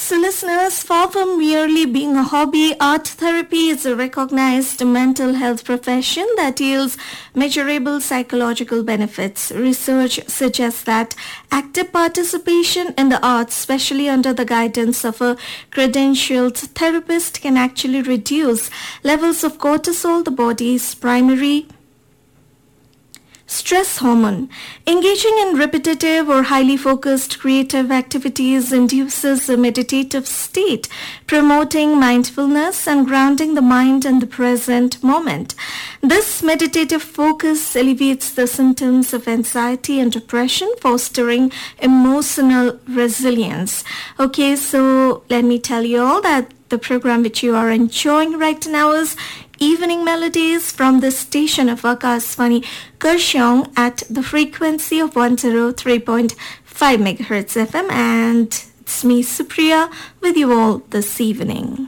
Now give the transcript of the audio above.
So listeners, far from merely being a hobby, art therapy is a recognized mental health profession that yields measurable psychological benefits. Research suggests that active participation in the arts, especially under the guidance of a credentialed therapist, can actually reduce levels of cortisol, the body's primary stress hormone. Engaging in repetitive or highly focused creative activities induces a meditative state, promoting mindfulness and grounding the mind in the present moment. This meditative focus alleviates the symptoms of anxiety and depression, fostering emotional resilience. Okay, so let me tell you all that the program which you are enjoying right now is Evening Melodies from the station of Akashvani Kurseong at the frequency of 103.5 MHz FM, and it's me Supriya with you all this evening.